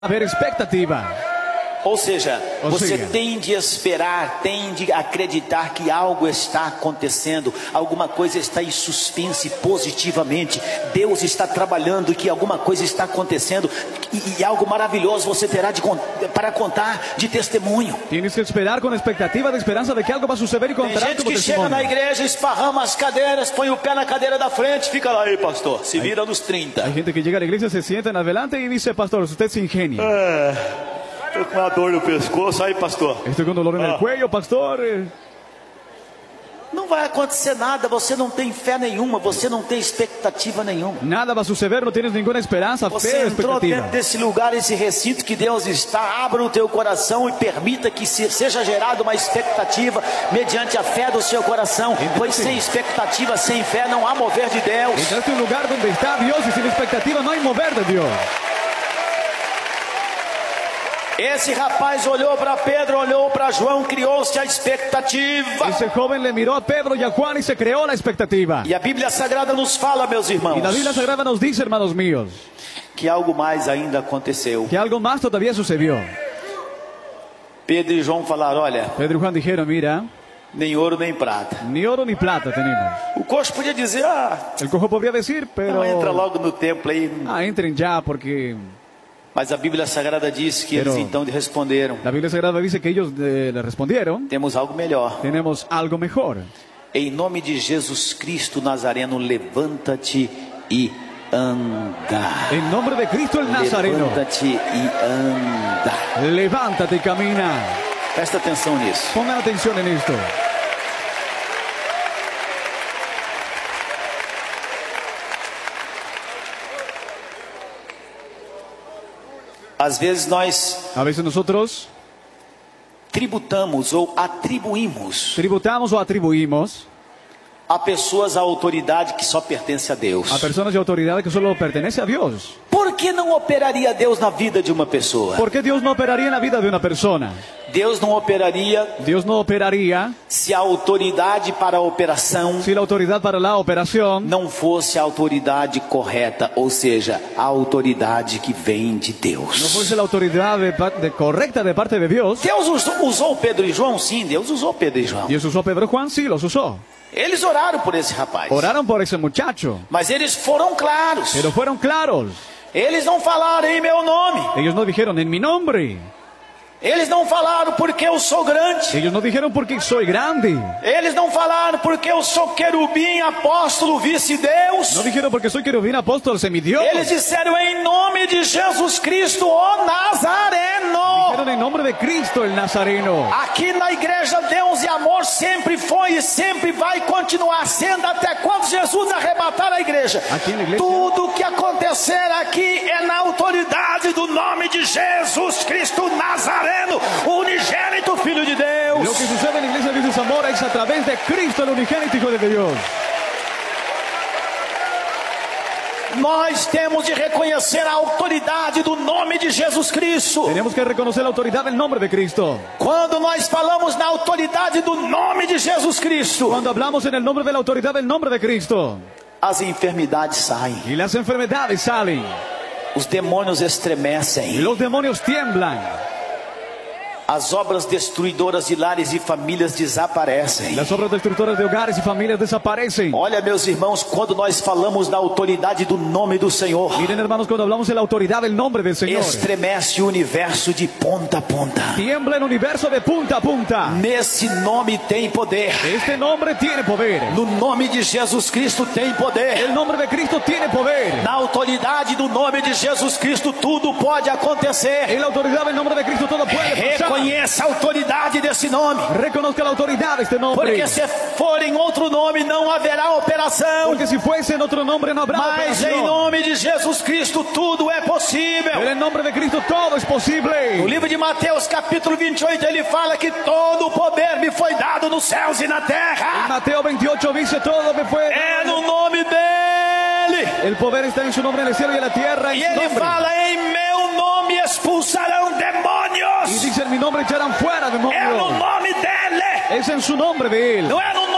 haber expectativa. Ou seja, você tem de esperar, tem de acreditar que algo está acontecendo, alguma coisa está em suspense positivamente. Deus está trabalhando, que alguma coisa está acontecendo e algo maravilhoso você terá para contar de testemunho. Tienes que esperar com expectativa de esperança de que algo vai suceder e contar como testemunho. Tem gente que chega na igreja, esparrama as cadeiras, põe o pé na cadeira da frente, fica lá, aí pastor, se vira nos 30. Hay gente que llega a la iglesia, se sienta en adelante y dice, pastor, usted se ingenia. Estou com uma dor no pescoço, aí pastor. Estoy con dolor en el cuello, pastor. Não vai acontecer nada, você não tem fé nenhuma, você não tem expectativa nenhuma. Nada va a suceder, no tienes ninguna esperança, você fe, entrou expectativa. dentro desse lugar, esse recinto que Deus está, abra o teu coração e permita que seja gerada uma expectativa mediante a fé do seu coração, pois sem expectativa, sem fé não há mover de Deus. Entraste en un lugar donde está Dios y sin expectativa no hay mover de Dios. Esse rapaz olhou para Pedro, olhou para João, criou-se a expectativa. Ese joven le miró a Pedro y a Juan y se creó la expectativa. E a Bíblia Sagrada nos fala, meus irmãos, Y la Biblia Sagrada nos dice, hermanos míos, que algo mais ainda aconteceu. que algo más todavía sucedió. Pedro e João falaram, olha, Pedro y Juan dijeron, mira, nem ouro nem prata. ni oro ni plata tenemos. O coxo podia dizer, El cojo podría decir, pero... não entra logo no templo aí. entren ya porque... Mas a Bíblia Sagrada diz que eles então responderam, La Biblia Sagrada dice que ellos le respondieron, temos algo melhor. tenemos algo mejor. Em nome de Jesus Cristo Nazareno, levanta-te e anda. En nombre de Cristo el Nazareno, Levanta-te e anda. levántate y camina. Presta atenção nisso. Pongan atención en esto. Às vezes nós A veces nosotros tributamos ou atribuímos tributamos o atribuimos a pessoas a autoridade que só pertence a Deus. a personas de autoridad que solo pertenece a Dios. Por que não operaria Deus na vida de uma pessoa? ¿Por qué Dios no operaría en la vida de una persona? Deus não operaria Dios no operaría se a autoridade para a operação si la autoridad para la operación não fosse a autoridade correta, ou seja, a autoridade que vem de no Deus. fuese la autoridad correcta de parte de Dios. Deus usou Pedro e João? Sim, Deus usou Pedro e João. Dios usó a Pedro y Juan, sí, los usó. Eles oraram por esse rapaz. Oraron por ese muchacho, Mas eles foram claros. pero fueron claros. Eles não falaram em meu nome. Ellos no dijeron en mi nombre. Eles não falaram porque eu sou grande. Ellos no dijeron porque soy grande. Eles não falaram porque eu sou querubim, apóstolo, vice-deus. No dijeron porque soy querubín, apóstol, semidios. Eles disseram em nome de Jesus Cristo, o Nazareno. Dijeron en nombre de Cristo el Nazareno. Aqui na igreja, Deus e amor sempre foi e sempre vai continuar sendo até quando Jesus arrebatar a igreja. Aqui na igreja, tudo que acontecer aqui é na autoridade do nome de Jesus Cristo Nazareno, o unigênito Filho de Deus. Lo que sucede en la iglesia de Dios Amor es a través de Cristo, el unigénito Hijo de Dios. Nós temos de reconhecer a autoridade do nome de Jesus Cristo. Tenemos que reconocer la autoridad del nombre de Cristo. Quando nós falamos na autoridade do nome de Jesus Cristo, Cuando hablamos en el nombre de la autoridad del nombre de Cristo, as enfermidades saem, y las enfermedades salen, os demônios estremecem, los demonios tiemblan, as obras destruidoras de lares e famílias desaparecem. las obras destructoras de hogares y familias desaparecen. Olha, meus irmãos, quando nós falamos na autoridade do nome do Senhor, Miren, hermanos, cuando hablamos de la autoridad del nombre del Señor, estremece o universo de ponta a ponta. tiembla el universo de punta a punta. Nesse nome tem poder. Este nombre tiene poder. No nome de Jesus Cristo tem poder. El nombre de Cristo tiene poder. Na autoridade do nome de Jesus Cristo tudo pode acontecer. En la autoridad del nombre de Cristo todo puede pasar. Reconheça a autoridade desse nome. Reconozca la autoridad de este nombre. Porque se for em outro nome não haverá operação. Porque si fuese en otro nombre no habrá Mas em operación. nome de Jesus Cristo tudo é possível. En el nombre de Cristo todo es No posible. livro de Mateus capítulo 28 ele fala que todo o poder me foi dado nos céus e na En terra. Mateo 28 dice todo me fue. É no nome dele. El poder está en su nombre en el cielo y en la tierra. E En su ele nombre. fala em meu nome expulsarão Y demônios. dice en mi nombre echarán fuera É no demonios. nome dele. Es en su nombre de él. Não é no